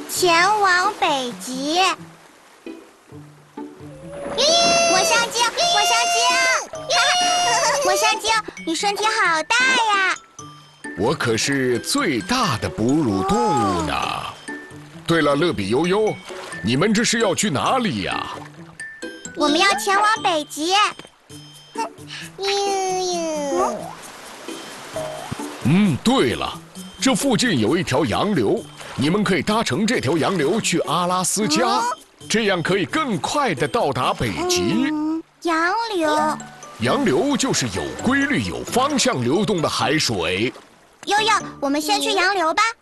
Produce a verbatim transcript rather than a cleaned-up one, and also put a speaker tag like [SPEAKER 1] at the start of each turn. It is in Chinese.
[SPEAKER 1] 前往北极。抹香鲸，抹香鲸，抹香鲸，你身体好大呀！
[SPEAKER 2] 我可是最大的哺乳动物呢。对了，乐比悠悠，你们这是要去哪里呀？
[SPEAKER 1] 我们要前往北极。
[SPEAKER 2] 嗯，对了，这附近有一条洋流，你们可以搭乘这条洋流去阿拉斯加，哦、这样可以更快地到达北极。
[SPEAKER 1] 嗯、洋流，
[SPEAKER 2] 洋流就是有规律、有方向流动的海水。
[SPEAKER 1] 悠悠，我们先去洋流吧。